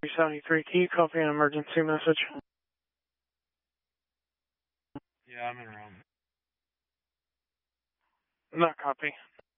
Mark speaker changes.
Speaker 1: 373, can you copy an emergency message?
Speaker 2: Yeah, I'm in Rome.
Speaker 1: Not copy.